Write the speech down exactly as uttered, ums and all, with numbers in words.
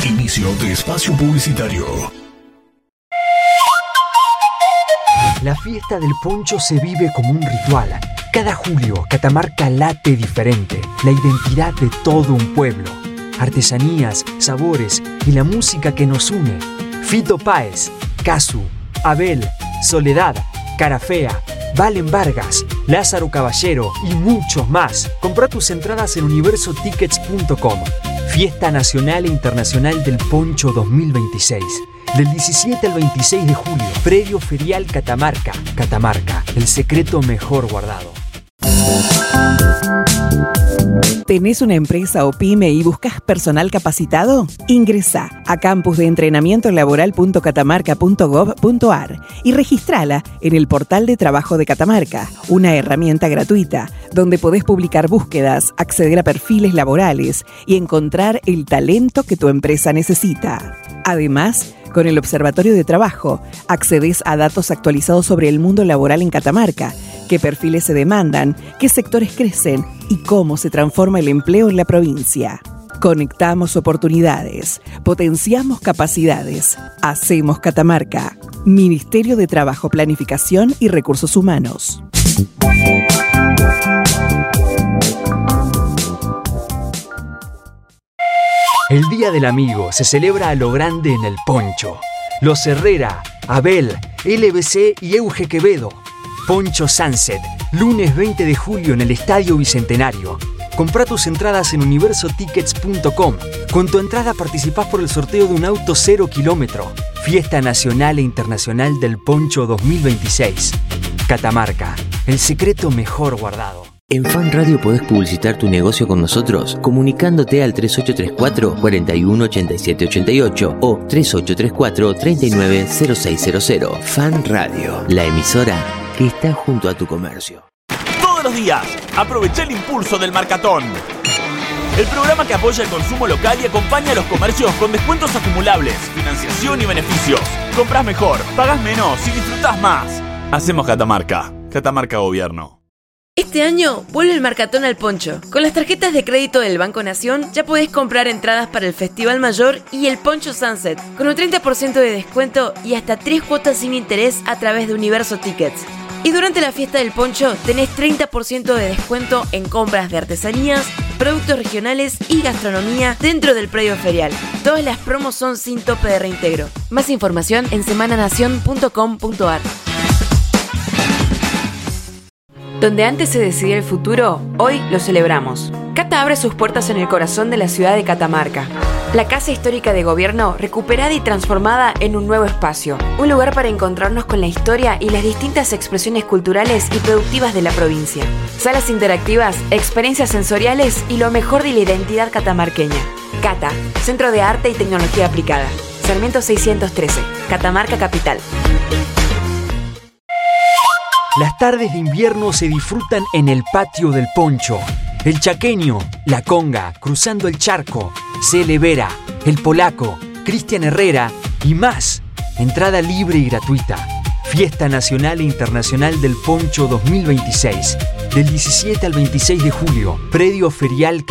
Inicio de espacio publicitario. La fiesta del poncho se vive como un ritual. Cada julio, Catamarca late diferente, la identidad de todo un pueblo. Artesanías, sabores y la música que nos une. Fito Páez, Casu, Abel, Soledad, Carafea, Valen Vargas, Lázaro Caballero y muchos más. Compra tus entradas en universo tickets punto com. Fiesta Nacional e Internacional del Poncho dos mil veintiséis. Del diecisiete al veintiséis de julio. Predio Ferial Catamarca. Catamarca, el secreto mejor guardado. ¿Tenés una empresa o pyme y buscas personal capacitado? Ingresá a campus de entrenamiento laboral punto catamarca punto gob punto ar y registrala en el portal de trabajo de Catamarca, una herramienta gratuita donde podés publicar búsquedas, acceder a perfiles laborales y encontrar el talento que tu empresa necesita. Además, con el Observatorio de Trabajo, accedés a datos actualizados sobre el mundo laboral en Catamarca, qué perfiles se demandan, qué sectores crecen y cómo se transforma el empleo en la provincia. Conectamos oportunidades, potenciamos capacidades, hacemos Catamarca. Ministerio de Trabajo, Planificación y Recursos Humanos. El Día del Amigo se celebra a lo grande en el Poncho. Los Herrera, Abel, L B C y Euge Quevedo. Poncho Sunset, lunes veinte de julio en el Estadio Bicentenario. Comprá tus entradas en universo tickets punto com. Con tu entrada participás por el sorteo de un auto cero kilómetro. Fiesta Nacional e Internacional del Poncho dos mil veintiséis. Catamarca, el secreto mejor guardado. En Fan Radio podés publicitar tu negocio con nosotros comunicándote al tres ocho tres cuatro, cuatro uno, ocho siete ocho ocho o tres ocho tres cuatro, tres nueve cero seis cero cero. Fan Radio, la emisora que está junto a tu comercio. Todos los días, aprovecha el impulso del Marcatón. El programa que apoya el consumo local y acompaña a los comercios con descuentos acumulables, financiación y beneficios. Compras mejor, pagas menos y disfrutas más. Hacemos Catamarca. Catamarca Gobierno. Este año vuelve el Marcatón al Poncho. Con las tarjetas de crédito del Banco Nación ya podés comprar entradas para el Festival Mayor y el Poncho Sunset con un treinta por ciento de descuento y hasta tres cuotas sin interés a través de Universo Tickets. Y durante la fiesta del Poncho tenés treinta por ciento de descuento en compras de artesanías, productos regionales y gastronomía dentro del predio ferial. Todas las promos son sin tope de reintegro. Más información en semana nación punto com punto ar. Donde antes se decidía el futuro, hoy lo celebramos. Cata abre sus puertas en el corazón de la ciudad de Catamarca. La Casa Histórica de Gobierno recuperada y transformada en un nuevo espacio. Un lugar para encontrarnos con la historia y las distintas expresiones culturales y productivas de la provincia. Salas interactivas, experiencias sensoriales y lo mejor de la identidad catamarqueña. Cata, Centro de Arte y Tecnología Aplicada. Sarmiento seiscientos trece, Catamarca Capital. Las tardes de invierno se disfrutan en el patio del Poncho. El Chaqueño, La Conga, Cruzando el Charco, Cele Vera, El Polaco, Cristian Herrera y más. Entrada libre y gratuita. Fiesta Nacional e Internacional del Poncho dos mil veintiséis. Del diecisiete al veintiséis de julio. Predio Ferial